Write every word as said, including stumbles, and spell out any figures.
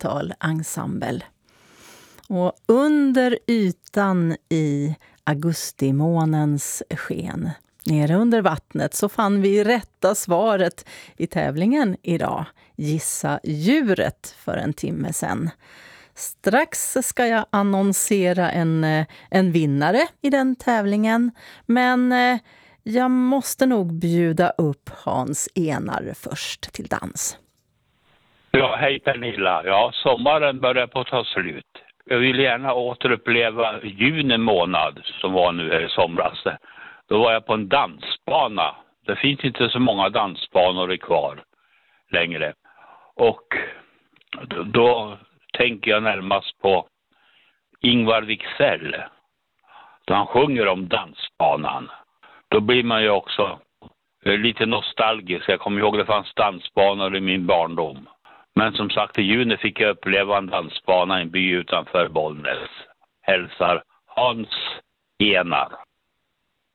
Metal Ensemble. Och under ytan i augustimånens sken, nere under vattnet, så fann vi rätta svaret i tävlingen idag. Gissa djuret för en timme sedan. Strax ska jag annonsera en, en vinnare i den tävlingen. Men jag måste nog bjuda upp Hans Enar först till dans. Ja, hej Pernilla. Ja, sommaren börjar på att ta slut. Jag vill gärna återuppleva juni månad som var nu här i somras. Då var jag på en dansbana. Det finns inte så många dansbanor kvar längre. Och då, då tänker jag närmast på Ingvar Wicksell. Då han sjunger om dansbanan. Då blir man ju också lite nostalgisk. Jag kommer ihåg att det fanns dansbanor i min barndom. Men som sagt, i juni fick jag uppleva en dansbana i en by utanför Bollnäs. Hälsar Hans Enar.